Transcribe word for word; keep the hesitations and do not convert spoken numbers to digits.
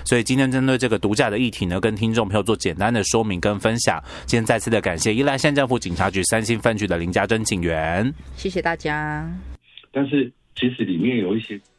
所以今天针对这个毒驾的议题呢，跟听众朋友做简单的说明跟分享。今天再次的感谢宜兰县政府警察局三星分局的林家珍警员， 谢谢大家。 但是其实里面有一些